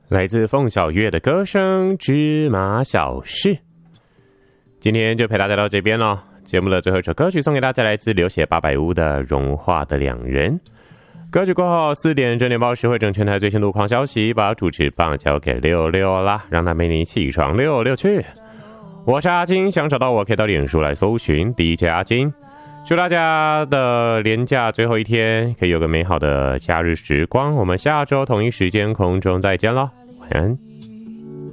来自凤小岳的歌声芝麻小事。今天就陪大家到这边了。节目的最后一首歌曲送给大家，来自流血800屋的融化的两人。歌曲过后4点整点报时会整全台最新路况消息，把主持棒交给六六啦，让他陪你起床溜溜去。我是阿金，想找到我可以到脸书来搜寻 DJ 阿金。祝大家的连假最后一天可以有个美好的假日时光，我们下周同一时间空中再见咯，晚安。